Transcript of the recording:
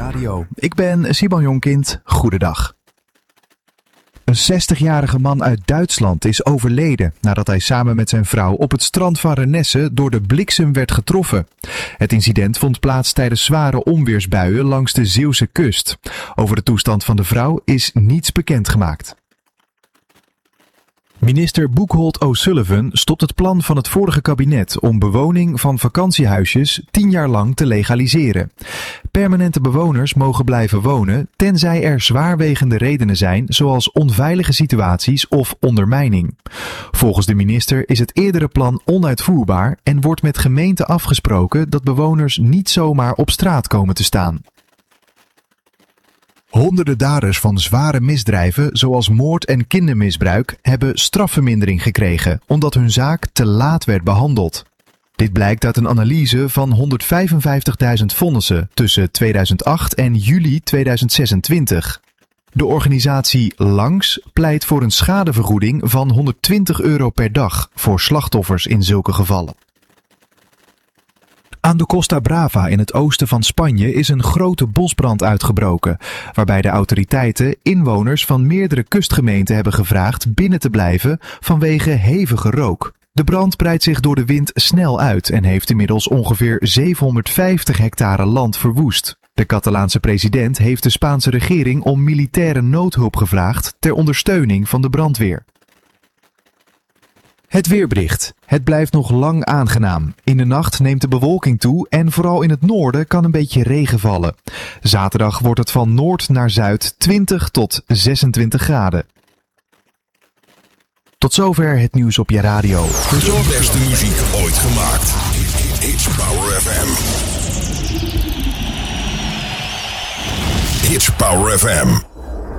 Radio. Ik ben Simon Jonkind. Goedendag. Een 60-jarige man uit Duitsland is overleden nadat hij samen met zijn vrouw op het strand van Renesse door de bliksem werd getroffen. Het incident vond plaats tijdens zware onweersbuien langs de Zeeuwse kust. Over de toestand van de vrouw is niets bekendgemaakt. Minister Boekholt O'Sullivan stopt het plan van het vorige kabinet om bewoning van vakantiehuisjes 10 jaar lang te legaliseren. Permanente bewoners mogen blijven wonen, tenzij er zwaarwegende redenen zijn, zoals onveilige situaties of ondermijning. Volgens de minister is het eerdere plan onuitvoerbaar en wordt met gemeenten afgesproken dat bewoners niet zomaar op straat komen te staan. Honderden daders van zware misdrijven, zoals moord en kindermisbruik, hebben strafvermindering gekregen, omdat hun zaak te laat werd behandeld. Dit blijkt uit een analyse van 155.000 vonnissen tussen 2008 en juli 2026. De organisatie Langs pleit voor een schadevergoeding van €120 per dag voor slachtoffers in zulke gevallen. Aan de Costa Brava in het oosten van Spanje is een grote bosbrand uitgebroken, waarbij de autoriteiten inwoners van meerdere kustgemeenten hebben gevraagd binnen te blijven vanwege hevige rook. De brand breidt zich door de wind snel uit en heeft inmiddels ongeveer 750 hectare land verwoest. De Catalaanse president heeft de Spaanse regering om militaire noodhulp gevraagd ter ondersteuning van de brandweer. Het weerbericht. Het blijft nog lang aangenaam. In de nacht neemt de bewolking toe en vooral in het noorden kan een beetje regen vallen. Zaterdag wordt het van noord naar zuid 20 tot 26 graden. Tot zover het nieuws op je radio. De beste muziek ooit gemaakt. It's Power FM. It's Power FM.